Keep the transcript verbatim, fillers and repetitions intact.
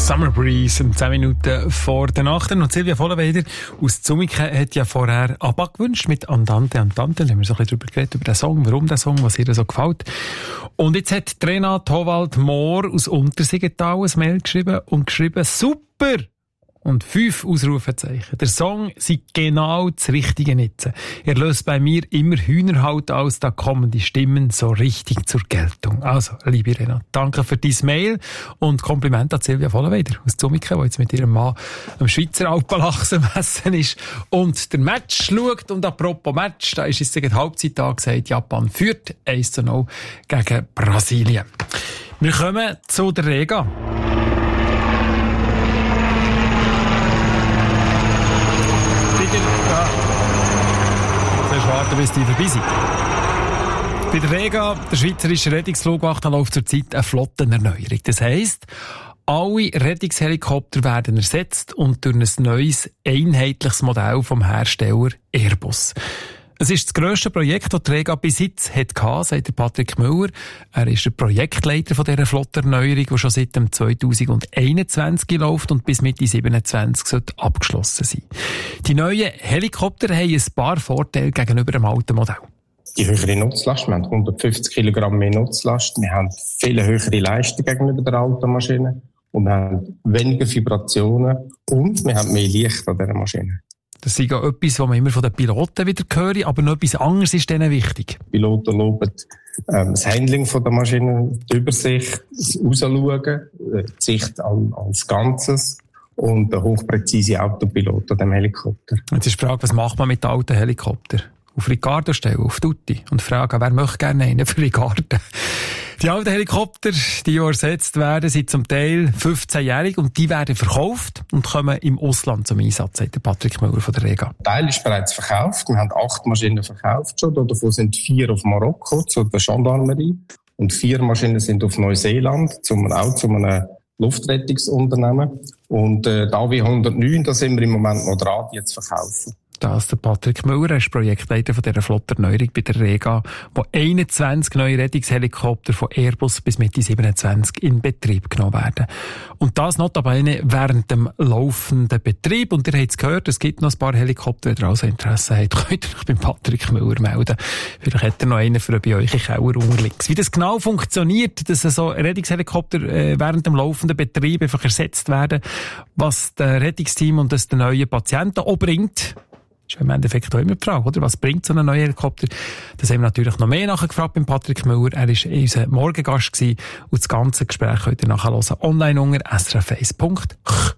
Summer Breeze, um zehn Minuten vor der Nacht. Und Silvia Vollenweider aus Zumike hat ja vorher ABBA gewünscht mit Andante, Andante. Da haben wir so ein bisschen drüber geredet, über den Song, warum der Song, was ihr so gefällt. Und jetzt hat Renate Howald-Mohr aus Untersiggenthal ein Mail geschrieben und geschrieben, super! Und fünf Ausrufezeichen. Der Song sei genau das Richtige Nitzen. Er löst bei mir immer Hühnerhaut aus, da kommen die Stimmen so richtig zur Geltung. Also, liebe Renate, danke für dein Mail und Kompliment an Silvia Vollenweider aus Zumike, die jetzt mit ihrem Mann am Schweizer Alpenlachsen messen ist und der Match schaut. Und apropos Match, da ist es gegen Halbzeit angesagt, Japan führt eins zu null gegen Brasilien. Wir kommen zu der Rega. Warten, bis die vorbei sind. Bei der Rega, der Schweizerischen Rettungsflugwacht, läuft zurzeit eine Flottenerneuerung. Das heisst, alle Rettungshelikopter werden ersetzt und durch ein neues, einheitliches Modell vom Hersteller Airbus. Es ist das grösste Projekt, das die Rega bis jetzt hatte, sagt Patrick Müller. Er ist der Projektleiter von dieser Flottenerneuerung, die schon seit zwanzig einundzwanzig läuft und bis Mitte siebenundzwanzig sollte abgeschlossen sein. Die neuen Helikopter haben ein paar Vorteile gegenüber dem alten Modell. Die höhere Nutzlast, wir haben hundertfünfzig Kilogramm mehr Nutzlast, wir haben viel höhere Leistung gegenüber der alten Maschine und wir haben weniger Vibrationen und wir haben mehr Licht an dieser Maschine. Das ist ja etwas, was man immer von den Piloten wieder hören, aber noch etwas anderes ist denen wichtig. Die Piloten loben ähm, das Handling von der Maschine, die Übersicht, das Rausschauen, die Sicht als Ganzes und der hochpräzise Autopilot an dem Helikopter. Jetzt ist die Frage, was macht man mit den alten Helikoptern? Auf Ricardo stellen, auf Tutti und fragen, wer möchte gerne einen für Ricardo? Die alten Helikopter, die ersetzt werden, sind zum Teil fünfzehnjährig und die werden verkauft und kommen im Ausland zum Einsatz, sagt Patrick Müller von der Rega. Ein Teil ist bereits verkauft. Wir haben acht Maschinen verkauft schon. Davon sind vier auf Marokko, zu der Gendarmerie. Und vier Maschinen sind auf Neuseeland, zum, auch zu einem Luftrettungsunternehmen. Und äh, da wie hundertneun, da sind wir im Moment noch dran, die zu verkaufen. Das ist der Patrick Müller, er ist Projektleiter von dieser Flotterneuerung bei der Rega, wo einundzwanzig neue Rettungshelikopter von Airbus bis Mitte siebenundzwanzig in Betrieb genommen werden. Und das notabene während dem laufenden Betrieb. Und ihr habt es gehört, es gibt noch ein paar Helikopter, wenn ihr also Interesse habt, könnt ihr euch beim Patrick Müller melden. Vielleicht hat er noch einen für bei euch in Keller unterliegt. Wie das genau funktioniert, dass so Rettungshelikopter äh, während dem laufenden Betrieb einfach ersetzt werden, was das Rettungsteam und das den neuen Patienten auch bringt, ist im Endeffekt auch immer die Frage, oder? Was bringt so ein neuer Helikopter? Das haben wir natürlich noch mehr nachgefragt beim Patrick Müller. Er war unser Morgengast gewesen und das ganze Gespräch könnt ihr nachher hören online unter s r f eins punkt c h.